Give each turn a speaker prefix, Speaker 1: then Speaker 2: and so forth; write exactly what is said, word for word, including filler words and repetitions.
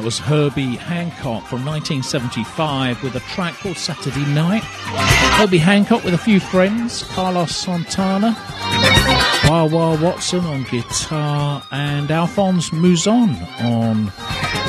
Speaker 1: that was Herbie Hancock from nineteen seventy-five with a track called Saturday Night. Herbie Hancock with a few friends, Carlos Santana, Wah Wah Watson on guitar, and Alphonse Mouzon on